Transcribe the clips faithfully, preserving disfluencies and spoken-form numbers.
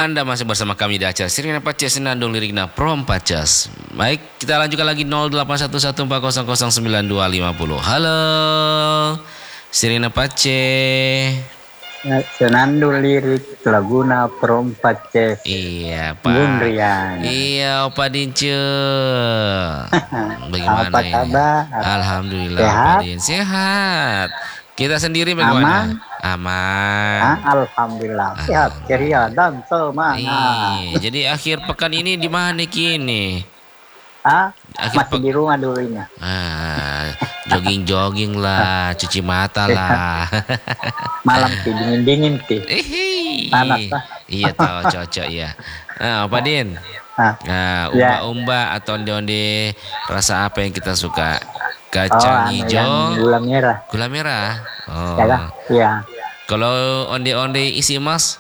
Anda masih bersama kami di acara Sirina Paces Senandung Lirikna Prom Pacas. Baik, kita lanjutkan lagi nol delapan satu satu empat nol nol sembilan dua lima nol. Halo, Sirina Pace. Senandung lirik Laguna Prom Paces. Iya, Pak. Gundrian. Iya, Opa Dince. Bagaimana Apa ini? kabar? Alhamdulillah, Sehat? Opa Din. Sehat. Kita sendiri bagaimana? Aman? Aman. Ah, Alhamdulillah. Sehat, ceria dan semangat. Iya, jadi akhir pekan ini di mana kini? Ah, Akhir masih pe- di rumah dulunya. Ah, jogging-jogging lah, cuci mata lah. Malam sih dingin-dingin sih. Ihi. Panas lah. Iya tahu cocok ya. Nah, Pak Din. Ah, Nah, Ya. umba-umba atau onde-onde rasa apa yang kita suka? oh, Kacang anu yang hijau, gula merah. gula merah. Oh. Ya kah? Iya. Kalau onde-onde isi emas?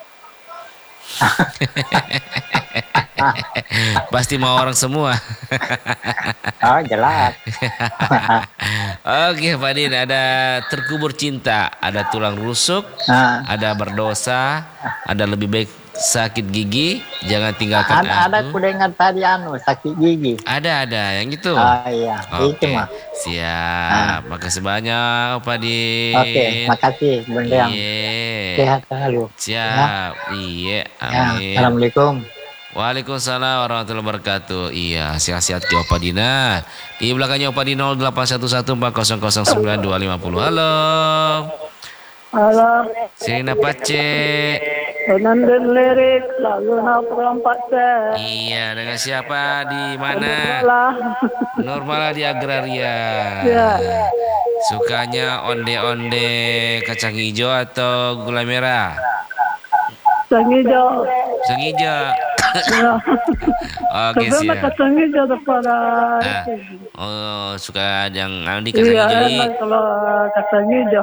Pasti mau orang semua. Oh, jelas. Oke, Pak Din, ada terkubur cinta, ada tulang rusuk, Ah, ada berdosa, ada lebih baik sakit gigi, jangan tinggalkan ada ada aku. kudengar tadi anu sakit gigi. Ada, ada yang itu. Ah, iya. Itu Oke, mah. siap. Makasih banyak, Pak Din. Oke, makasih Bunda yang Iya. sehat selalu. Siap. Iya, Ya, amin. Assalamualaikum. Waalaikumsalam warahmatullahi wabarakatuh. Iya, sehat-sehat ke Opa Dina. Di belakangnya Opa di nol delapan satu satu empat nol nol sembilan dua lima nol. Halo. Halo, Sirina Pace. Senandung lirik Laguna Prom Paces. Iya, dengan siapa di mana? Lah, Normala di Agraria. ya, Sukanya onde-onde kacang hijau atau gula merah? kacang hijau. Kacang hijau. Ya, Oke, karena siap. kacang hijau daripada Ah. itu. Oh, suka yang Andi kacang Iya, hijau. enak kalau kacang hijau.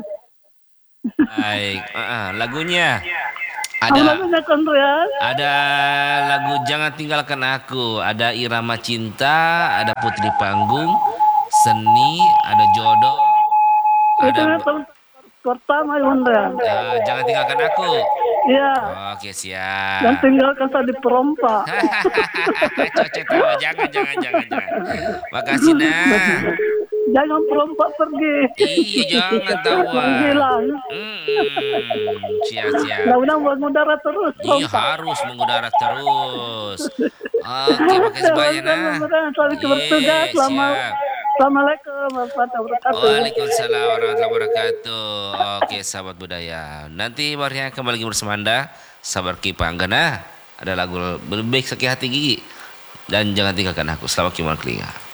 Baik, ah, ah, lagunya Apa ada namanya Kondrian? ada lagu Jangan Tinggalkan Aku, ada Irama Cinta, ada Putri Panggung, Seni, ada Jodoh, Itu ada yang pertama Kondrian. eh, Jangan Tinggalkan Aku. Iya, Oke, dan siap. tinggalkan tadi perompak. Cocok tahu, jangan jangan jangan jangan. Makasih nah. Jangan perompak pergi. Iya, jangan tahu. Menghilang. Hmm, siap siap. Mudah-mudahan mengudara terus. Iya, harus mengudara terus. Oke, makasih banyak nah. Mudah-mudahan selalu bertugas. Iya, Selamat. siap. Assalamualaikum warahmatullahi wabarakatuh. Waalaikumsalam warahmatullahi wabarakatuh. Oke, sahabat budaya. Nanti barunya kembali lagi bersama Anda, sabar Kipang Gana. Ada lagu lebih baik sakit hati gigi dan jangan tinggalkan aku. Selamat kimal kelinga.